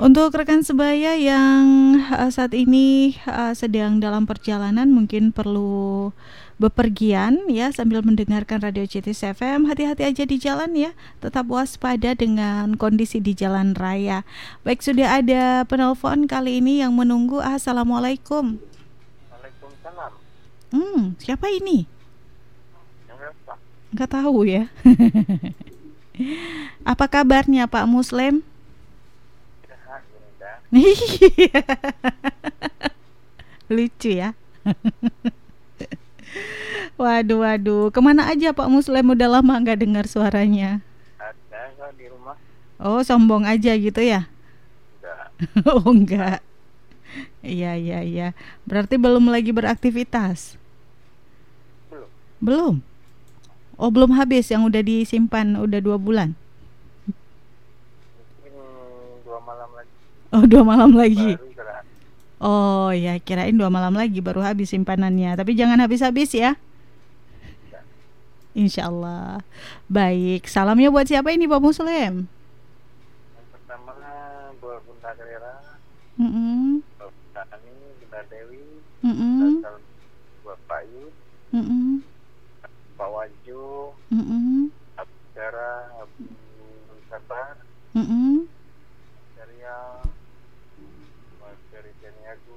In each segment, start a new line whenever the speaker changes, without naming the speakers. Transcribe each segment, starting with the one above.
Untuk rekan sebaya yang saat ini sedang dalam perjalanan, mungkin perlu bepergian ya sambil mendengarkan Radio Citis FM, hati-hati aja di jalan ya, tetap waspada dengan kondisi di jalan raya. Baik, sudah ada penelpon kali ini yang menunggu. Assalamualaikum.
Waalaikumsalam.
Siapa ini?
Siapa?
Nggak tahu ya. Apa kabarnya Pak Muslim? Lucu ya. Waduh, kemana aja Pak Muslim? Udah lama nggak dengar suaranya.
Ada kok di rumah.
Oh, sombong aja gitu ya?
Enggak.
Oh, enggak. Iya. Berarti belum lagi beraktivitas? Belum? Oh, belum habis yang udah disimpan, udah 2 bulan?
Mungkin 2 malam lagi.
Oh, 2 malam lagi.
Baru istirahat.
Oh ya, kirain 2 malam lagi baru habis simpanannya. Tapi jangan habis-habis ya. Insya Allah. Baik, salamnya buat siapa ini Pak Muslim?
Yang pertama buat Bunda Kelera, buat Bunda Ani, Bunda Dewi, dan buat Pak Yus, Pak Waju, Abu Dara, Abu Sabar, Ceria, Mas Ferry Janiagu,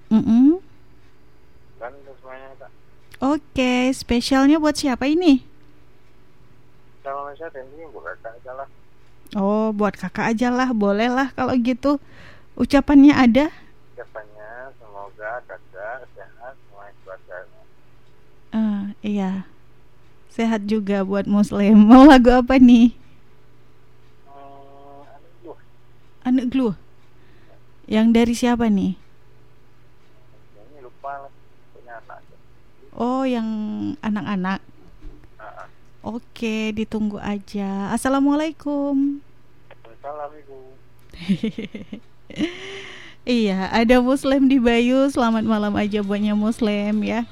dan semuanya Kak.
Oke, spesialnya buat siapa ini?
Kalau saya tentunya buat kakak aja lah.
Oh, buat kakak aja lah, boleh lah kalau gitu. Ucapannya ada?
Ucapannya semoga kakak sehat, semua keluarganya.
Iya, sehat juga buat Muslim. Mau lagu apa nih? Anak Gluh. Yang dari siapa nih?
Ini lupa lah, punya anak.
Oh, yang anak-anak. Oke, ditunggu aja. Assalamualaikum.
Assalamualaikum.
Iya, ada Muslim di Bayu. Selamat malam aja buatnya Muslim ya.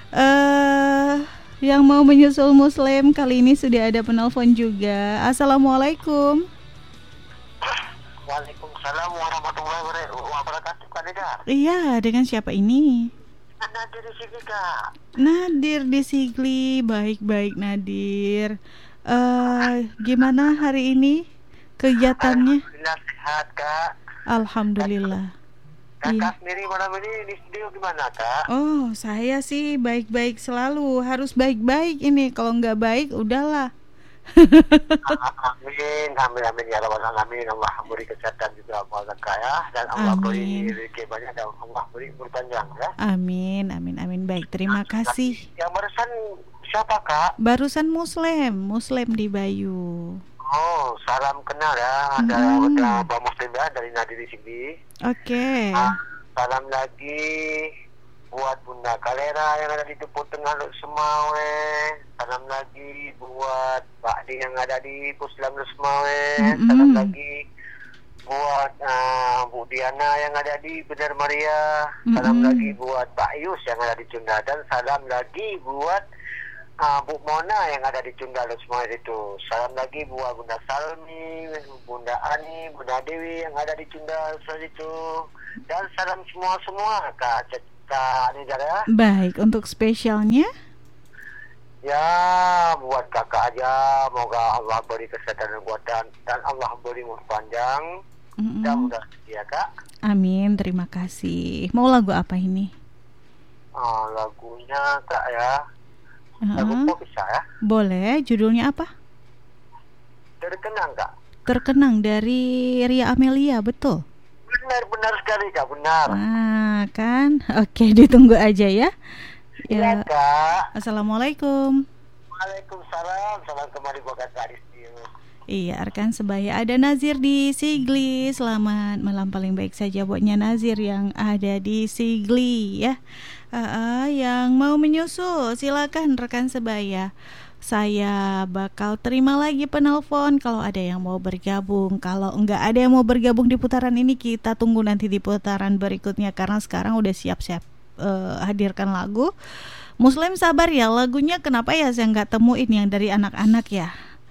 Yang mau menyusul Muslim kali ini sudah ada penelpon juga. Assalamualaikum.
Waalaikumsalam warahmatullahi wabarakatuh, Kak Nida.
Iya, dengan siapa ini?
Nadir di sini, Kak.
Nadir di Sigli. Baik Nadir. Gimana hari ini kegiatannya?
Alhamdulillah sehat, Kak.
Alhamdulillah.
Kakak sendiri malam ini di studio gimana, Kak?
Oh, saya sih baik-baik selalu. Harus baik-baik ini. Kalau nggak baik, udahlah.
Amin ya rabbal alamin. Allah beri kesehatan juga buat Kak ya, dan Allah beri rezeki banyak dan Allah beri umur panjang ya. Amin.
Baik, terima kasih.
Yang barusan siapa, Kak?
Barusan Muslim di Bayu.
Oh, salam kenal ya. Ada Pak Muslim ya dari Nadir di sini.
Oke.
Salam lagi buat Bunda Kalera yang ada di Tepuk Tengah Luk Semawe. Salam lagi buat Pak Di yang ada di Puslam Luk Semawe. Salam lagi buat Bu Diana yang ada di Benar Maria. Salam lagi buat Pak Yus yang ada di Cunda. Dan salam lagi buat Bu Mona yang ada di Cunda Luk Semawe itu. Salam lagi buat Bunda Salmi, Bunda Ani, Bunda Dewi yang ada di Cunda itu. Dan salam semua Kak Nidar ya.
Baik, untuk spesialnya?
Ya, buat kakak aja. Moga Allah beri kesehatan dan kekuatan dan Allah beri umur panjang. Dan mudah ya, Kak.
Amin, terima kasih. Mau lagu apa ini?
Lagunya Kak ya. Lagu pop bisa ya?
Boleh, judulnya apa?
Terkenang, Kak.
Terkenang dari Ria Amelia, betul?
Benar sekali, Kak, benar.
Kan? Oke, ditunggu aja ya.
Ya, Kak.
Assalamualaikum.
Waalaikumsalam. Salam kembali buat Kak Rizky.
Iya, rekan sebaya, ada Nazir di Sigli. Selamat malam, paling baik saja buatnya Nazir yang ada di Sigli ya. Yang mau menyusul silakan rekan sebaya. Saya bakal terima lagi penelpon kalau ada yang mau bergabung. Kalau enggak ada yang mau bergabung di putaran ini, kita tunggu nanti di putaran berikutnya. Karena sekarang udah siap-siap hadirkan lagu. Muslim sabar ya, lagunya kenapa ya saya nggak temuin yang dari anak-anak ya.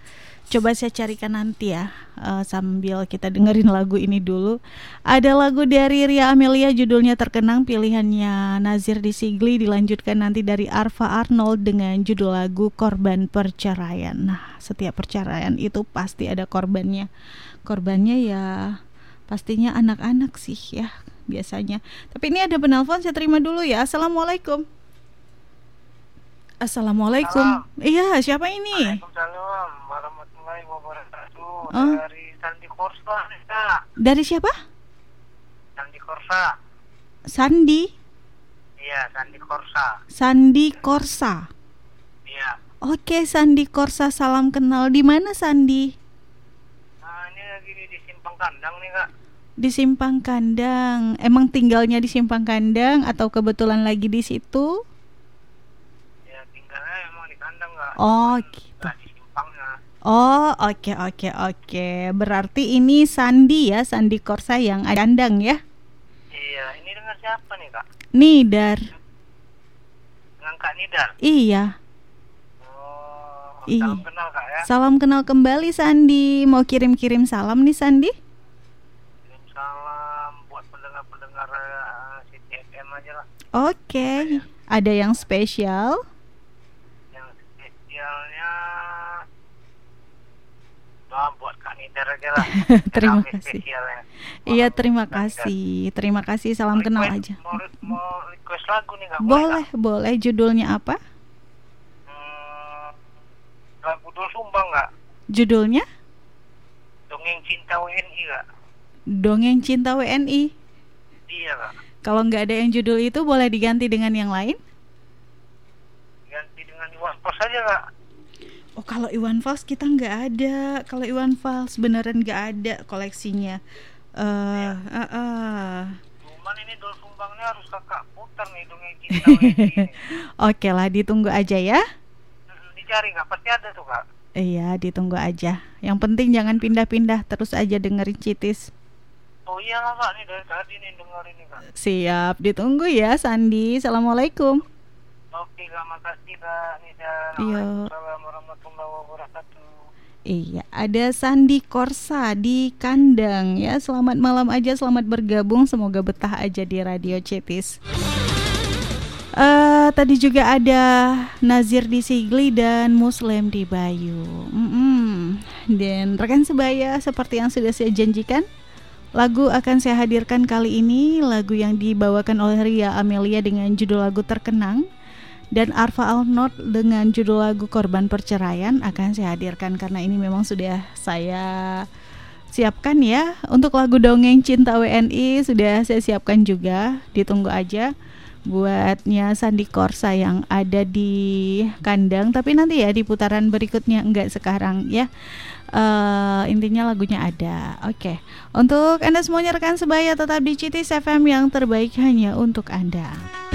Coba saya carikan nanti ya, sambil kita dengerin lagu ini dulu. Ada lagu dari Ria Amelia judulnya Terkenang, pilihannya Nazir di Sigli. Dilanjutkan nanti dari Arva Arnold dengan judul lagu Korban Perceraian. Nah, setiap perceraian itu pasti ada korbannya. Korbannya ya pastinya anak-anak sih ya biasanya. Tapi ini ada penelpon, saya terima dulu ya. Assalamualaikum. Assalamualaikum.
Salam.
Iya, siapa ini?
Waalaikumsalam warahmatullahi wabarakatuh.
Oh.
Dari Sandi Korsa nih, Kak.
Dari siapa?
Sandi Korsa.
Sandi.
Iya, Sandi Korsa.
Sandi Korsa.
Iya.
Oke, Sandi Korsa, salam kenal. Di mana Sandi?
Nah, ini lagi di Simpang Kandang nih, Kak.
Di Simpang Kandang. Emang tinggalnya di Simpang Kandang atau kebetulan lagi di situ?
Ya, tinggalnya emang di kandang, Kak.
Oh, gitu.
Nggak di simpangnya.
Oh, oke. Berarti ini Sandi ya, Sandi Korsa yang ada kandang ya?
Iya, ini dengar siapa nih, Kak?
Nidar.
Dengan Kak Nidar.
Iya.
Oh,
Iya.
salam kenal, Kak ya.
Salam kenal kembali Sandi. Mau kirim-kirim salam nih Sandi?
Kirim salam buat pendengar-pendengar City FM aja lah.
Oke. Ada yang spesial?
Yang spesialnya buat Kak Nidar aja lah.
Terima
Yang
kasih.
spesialnya.
Iya,
Buat
terima
Kak Nidar.
kasih. Terima kasih, salam kenal
Request-
aja.
Mau request lagu nih, Kak?
Boleh. Judulnya apa?
Lagu Dul Sumbang, Kak?
Judulnya?
Dongeng Cinta WNI, Kak?
Dongeng Cinta WNI.
Iya, Kak.
Kalau nggak ada yang judul itu, boleh diganti dengan yang lain?
Ganti dengan Iwan Fals aja, Kak.
Oh, kalau Iwan Fals kita nggak ada. Kalau Iwan Fals beneran nggak ada koleksinya.
Cuman ini Dul Sumbangnya harus Kakak putar nih, Dongeng Cinta WNI ini.
Oke lah, ditunggu aja ya.
Dicari, Kak. Pasti ada tuh, Kak.
Iya, ditunggu aja. Yang penting jangan pindah-pindah, terus aja dengerin Citis.
Oh iya lah, Kak. Nih dari tadi nih dengerin nih, Kak.
Siap, ditunggu ya Sandi. Assalamualaikum.
Oke, Kak. Makasih, Kak Nidar.
Iya.
Waalaikumsalam warahmatullahi wabarakatuh.
Iya, ada Sandi Korsa di kandang ya. Selamat malam aja, selamat bergabung. Semoga betah aja di Radio Citis. Tadi juga ada Nazir di Sigli dan Muslim di Bayu. Dan rekan sebaya, seperti yang sudah saya janjikan, lagu akan saya hadirkan kali ini, lagu yang dibawakan oleh Ria Amelia dengan judul lagu Terkenang, dan Arva Arnold dengan judul lagu Korban Perceraian akan saya hadirkan karena ini memang sudah saya siapkan ya. Untuk lagu Dongeng Cinta WNI sudah saya siapkan juga, ditunggu aja buatnya Sandi Korsa yang ada di kandang. Tapi nanti ya di putaran berikutnya, enggak sekarang ya. Intinya lagunya ada. Oke. Untuk Anda semuanya rekan sebaya, tetap di Citis FM yang terbaik hanya untuk Anda.